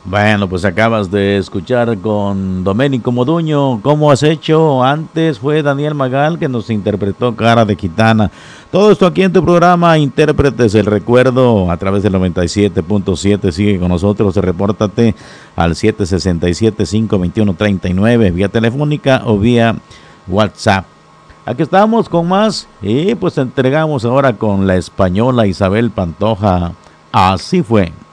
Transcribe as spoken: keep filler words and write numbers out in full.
Bueno, pues acabas de escuchar con Doménico Moduño. ¿Cómo has hecho? Antes fue Daniel Magal que nos interpretó Cara de Gitana. Todo esto aquí en tu programa Intérpretes el Recuerdo a través del noventa y siete punto siete. Sigue con nosotros, repórtate al siete seis siete, cinco dos uno, tres nueve vía telefónica o vía WhatsApp. Aquí estamos con más y pues entregamos ahora con la española Isabel Pantoja. Así fue.